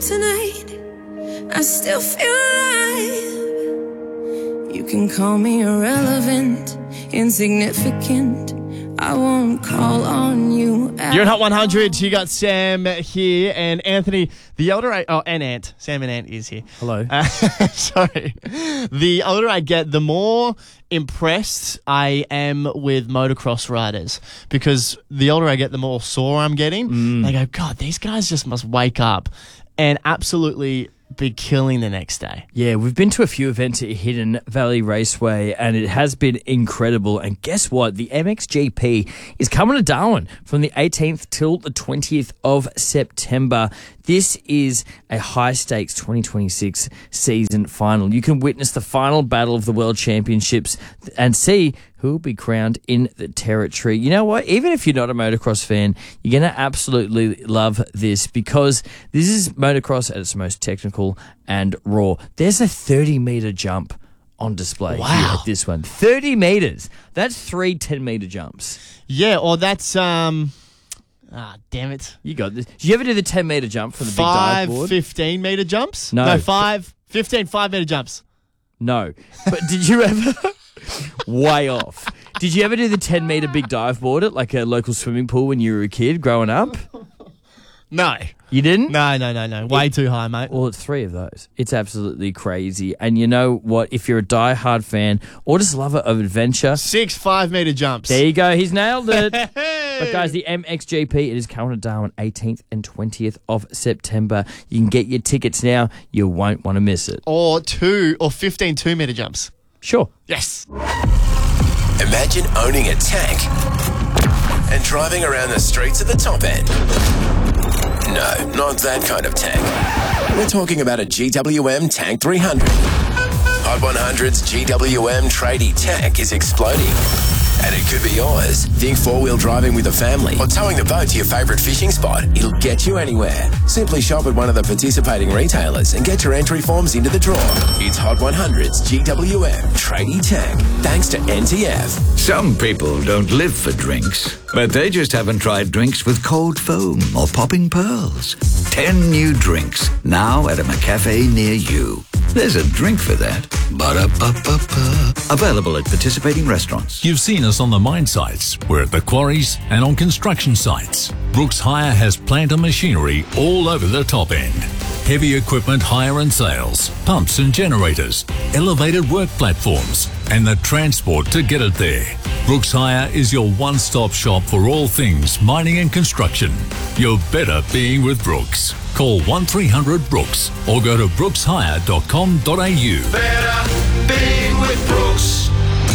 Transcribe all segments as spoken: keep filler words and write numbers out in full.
tonight, I still feel alive. You can call me irrelevant, insignificant, I won't call on you. You're at Hot one hundred. You got Sam here and Anthony. The older I... Oh, and Ant. Sam and Ant is here. Hello. Uh, sorry. The older I get, the more impressed I am with motocross riders. Because the older I get, the more sore I'm getting. Mm. I go, God, these guys just must wake up and absolutely be killing the next day. Yeah, we've been to a few events at Hidden Valley Raceway and it has been incredible. And guess what? The M X G P is coming to Darwin from the eighteenth till the twentieth of September. This is a high-stakes twenty twenty-six season final. You can witness the final battle of the World Championships and see who will be crowned in the territory. You know what? Even if you're not a motocross fan, you're going to absolutely love this because this is motocross at its most technical and raw. There's a thirty-metre jump on display wow. here at this one. thirty metres. That's three ten-metre jumps. Yeah, or that's... um. Ah, damn it. You got this. Did you ever do the ten-metre jump from the five, big dive board? fifteen-metre jumps? No. No, five, fifteen, five-metre jumps. No. But did you ever... Way off. Did you ever do the ten-metre big dive board at like a local swimming pool when you were a kid growing up? No. You didn't? No, no, no, no. Way it, too high, mate. Well, it's three of those. It's absolutely crazy. And you know what? If you're a die-hard fan or just lover of adventure... Six five-metre jumps. There you go. He's nailed it. But guys, the M X G P, it is coming to Darwin eighteenth and twentieth of September. You can get your tickets now. You won't want to miss it. Or two or fifteen two-metre jumps. Sure. Yes. Imagine owning a tank and driving around the streets at the top end. No, not that kind of tank. We're talking about a G W M Tank three hundred. Hot one hundred's G W M tradie tank is exploding. And it could be yours. Think four-wheel driving with a family or towing the boat to your favourite fishing spot. It'll get you anywhere. Simply shop at one of the participating retailers and get your entry forms into the draw. It's Hot one hundred's G W M Tradie Tank, thanks to N T F. Some people don't live for drinks, but they just haven't tried drinks with cold foam or popping pearls. Ten new drinks, now at a McCafe near you. There's a drink for that. Ba-da-ba-ba-ba. Available at participating restaurants. You've seen us on the mine sites. We're at the quarries and on construction sites. Brooks Hire has plant and machinery all over the top end. Heavy equipment hire and sales, pumps and generators, elevated work platforms, and the transport to get it there. Brooks Hire is your one-stop shop for all things mining and construction. You're better being with Brooks. Call one three hundred Brooks or go to brooks hire dot com dot a u. Better being with Brooks.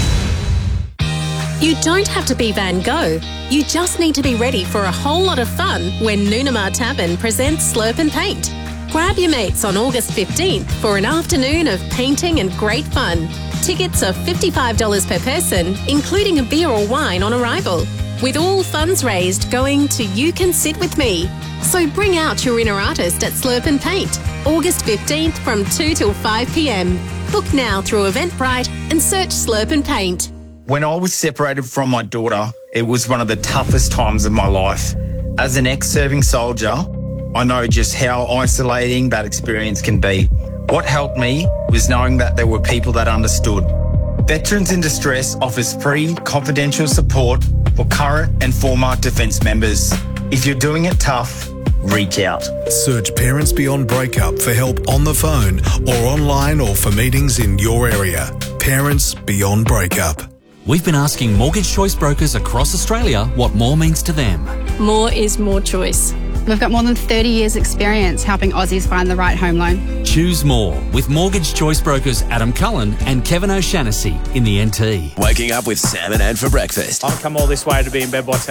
You don't have to be Van Gogh. You just need to be ready for a whole lot of fun when Noonamar Tavern presents Slurp and Paint. Grab your mates on August fifteenth for an afternoon of painting and great fun. Tickets are fifty-five dollars per person, including a beer or wine on arrival, with all funds raised going to You Can Sit With Me. So bring out your inner artist at Slurp and Paint, August fifteenth from two till five p m. Book now through Eventbrite and search Slurp and Paint. When I was separated from my daughter, it was one of the toughest times of my life. As an ex-serving soldier, I know just how isolating that experience can be. What helped me was knowing that there were people that understood. Veterans in Distress offers free, confidential support for current and former defence members. If you're doing it tough, reach out. Search Parents Beyond Breakup for help on the phone or online or for meetings in your area. Parents Beyond Breakup. We've been asking mortgage choice brokers across Australia what more means to them. More is more choice. We've got more than thirty years experience helping Aussies find the right home loan. Choose more with mortgage choice brokers Adam Cullen and Kevin O'Shannessy in the N T. Waking up with Sam and Ant for breakfast. I've come all this way to be in bed by ten